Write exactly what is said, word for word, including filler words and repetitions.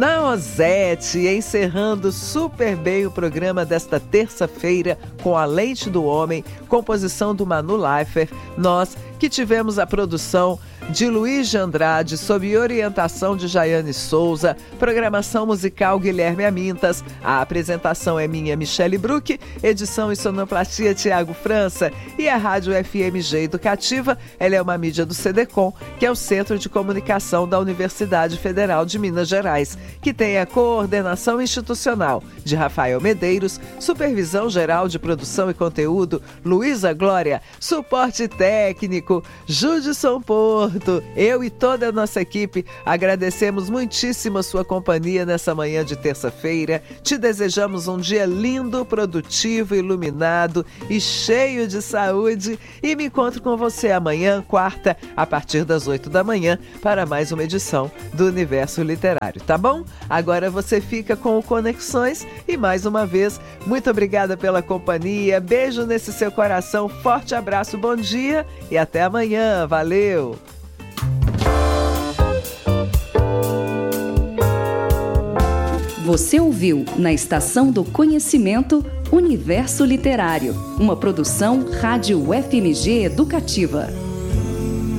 Naozete, encerrando super bem o programa desta terça-feira com A Lente do Homem, composição do Manu Leifert. Nós que tivemos a produção de Luiz de Andrade, sob orientação de Jaiane Souza, programação musical Guilherme Amintas, a apresentação é minha, Michele Bruck, edição e sonoplastia Tiago França, e a Rádio F M G Educativa, ela é uma mídia do CEDECOM, que é o Centro de Comunicação da Universidade Federal de Minas Gerais, que tem a coordenação institucional de Rafael Medeiros, supervisão geral de produção e conteúdo Luísa Glória, suporte técnico Judson Porto. Eu e toda a nossa equipe agradecemos muitíssimo a sua companhia nessa manhã de terça-feira. Te desejamos um dia lindo, produtivo, iluminado e cheio de saúde. E me encontro com você amanhã, quarta, a partir das oito da manhã, para mais uma edição do Universo Literário, tá bom? Agora você fica com o Conexões e, mais uma vez, muito obrigada pela companhia. Beijo nesse seu coração, forte abraço, bom dia e até amanhã. Valeu! Você ouviu na Estação do Conhecimento Universo Literário, uma produção Rádio F M G Educativa.